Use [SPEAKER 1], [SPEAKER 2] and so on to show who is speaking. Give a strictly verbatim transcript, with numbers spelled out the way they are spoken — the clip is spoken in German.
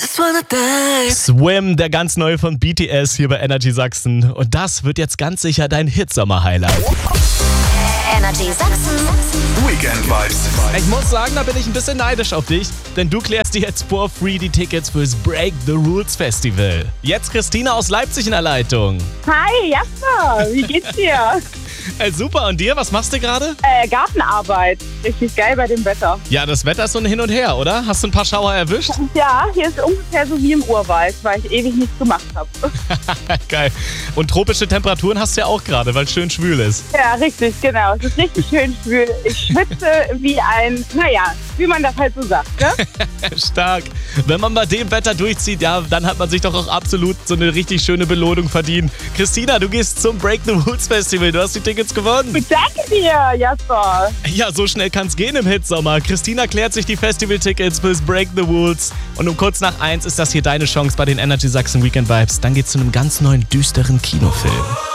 [SPEAKER 1] just wanna dive.
[SPEAKER 2] Swim, der ganz neue von B T S hier bei Energy Sachsen. Und das wird jetzt ganz sicher dein Hitsommer-Highlight.
[SPEAKER 3] Energy Sachsen.
[SPEAKER 4] Weekend Vibes.
[SPEAKER 2] Ich muss sagen, da bin ich ein bisschen neidisch auf dich, denn du klärst dir jetzt for free die Tickets fürs Break the Rules Festival. Jetzt Christina aus Leipzig in der Leitung.
[SPEAKER 5] Hi, Jasper, wie geht's dir?
[SPEAKER 2] Äh, super, und dir? Was machst du gerade?
[SPEAKER 5] Äh, Gartenarbeit. Richtig geil bei dem Wetter.
[SPEAKER 2] Ja, das Wetter ist so ein Hin und Her, oder? Hast du ein paar Schauer erwischt?
[SPEAKER 5] Ja, hier ist ungefähr so wie im Urwald, weil ich ewig nichts gemacht habe.
[SPEAKER 2] Geil. Und tropische Temperaturen hast du ja auch gerade, weil es schön schwül ist.
[SPEAKER 5] Ja, richtig, genau. Es ist richtig schön schwül. Ich schwitze wie ein, naja, wie man das halt so sagt, ne?
[SPEAKER 2] Stark. Wenn man bei dem Wetter durchzieht, ja, dann hat man sich doch auch absolut so eine richtig schöne Belohnung verdient. Christina, du gehst zum Break the Rules Festival. Du hast die Tickets gewonnen.
[SPEAKER 5] Danke dir, Jasper.
[SPEAKER 2] Ja, so schnell kann's gehen im Hitsommer. Christina klärt sich die Festival-Tickets fürs Break the Rules. Und um kurz nach eins ist das hier deine Chance bei den Energy Sachsen Weekend Vibes. Dann geht's zu einem ganz neuen, düsteren Kinofilm.